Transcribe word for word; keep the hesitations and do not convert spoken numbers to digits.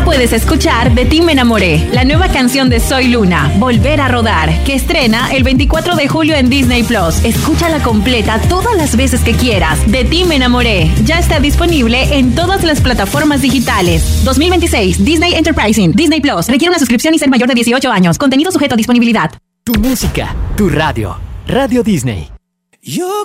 puedes escuchar De Ti Me Enamoré, la nueva canción de Soy Luna, Volver a Rodar, que estrena el veinticuatro de julio en Disney Plus. Escúchala completa todas las veces que quieras. De Ti Me Enamoré ya está disponible en todas las plataformas digitales. dos mil veintiséis, Disney Enterprising, Disney Plus. Requiere una suscripción y ser mayor de dieciocho años. Contenido sujeto a disponibilidad. Tu música, tu radio. Radio Disney. Yo